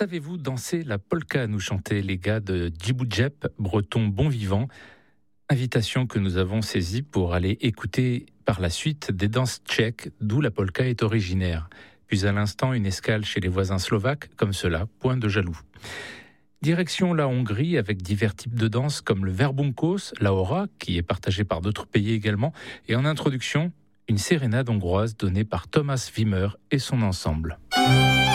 Savez-vous danser la polka, nous chantaient les gars de Djiboudjep, breton bon vivant. Invitation que nous avons saisie pour aller écouter par la suite des danses tchèques, d'où la polka est originaire. Puis à l'instant, une escale chez les voisins slovaques, comme cela, point de jaloux. Direction la Hongrie avec divers types de danses comme le verbunkos, la hora, qui est partagé par d'autres pays également, et en introduction, une sérénade hongroise donnée par Thomas Wimmer et son ensemble.